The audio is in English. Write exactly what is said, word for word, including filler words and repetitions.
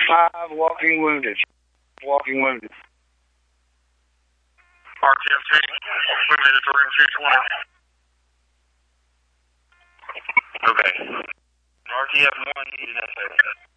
Five walking wounded. Walking wounded. R T F two, we made it to room two twenty. Okay. R T F one, you did not say that.